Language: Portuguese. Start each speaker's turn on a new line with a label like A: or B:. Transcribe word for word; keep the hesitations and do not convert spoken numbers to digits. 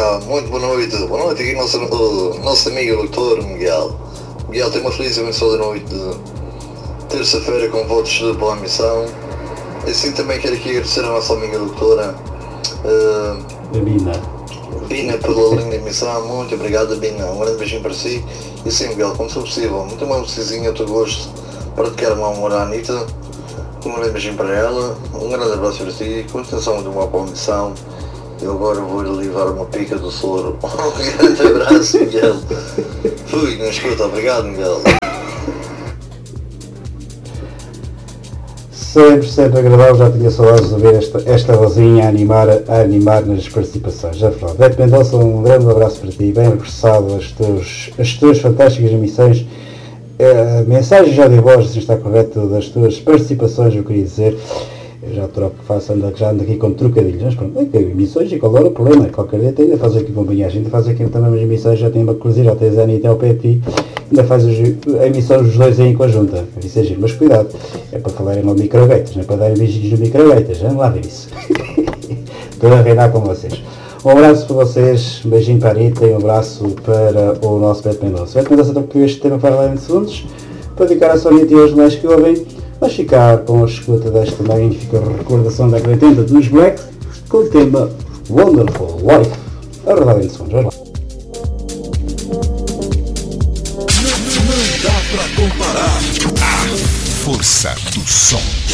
A: Olá, muito boa noite. Boa noite aqui nosso, o nosso amigo doutor Miguel. Miguel tem uma feliz e abençoada noite de terça-feira com votos de boa missão. Assim também quero aqui agradecer a nossa amiga doutora uh,
B: Bina.
A: Bina pela linda emissão. Muito obrigado, Bina. Um grande beijinho para si. E sim, Miguel, como for possível, muito uma musiquinha ao teu gosto para dedicar uma amor à Anitta. Um grande beijinho para ela. Um grande abraço para si. Continuação de uma boa missão. Eu agora vou lhe levar uma pica do soro. Um grande abraço, Miguel. Fui, não escuta. Obrigado, Miguel.
B: Sempre, sempre agradável, já tinha saudades de ver esta, esta vozinha a animar, a animar nas participações. Já pronto. Beto Mendonça, um grande abraço para ti, bem regressado às tuas, as tuas fantásticas emissões. A mensagem já de voz, se está correto, das tuas participações, eu queria dizer. Eu já troco, faço, ando, já ando aqui com trocadilhos, mas pronto, é que emissões e qual era o problema? Qualquer dia ainda faz aqui companhia, a gente faz aqui também umas emissões, já tem uma cruzir, já tens a Anitta ao pé de ti, ainda faz os, a emissão os dois aí em conjunta, isso é giro, mas cuidado, é para falarem no microgatas, não é para darem beijinhos no microgatas, vamos lá ver isso. Estou a reinar com vocês. Um abraço para vocês, um beijinho para a Anitta e um abraço para o nosso Beto Mendonça. Beto Mendonça, então, que este tema para lá em segundos, para dedicar a sua Anitta e aos demais que ouvem. Vais ficar com a escuta desta magnífica recordação da década de oitenta dos Black com o tema Wonderful Life. A rodada em segundos, vamos lá.
C: Não dá pra comparar a força do som.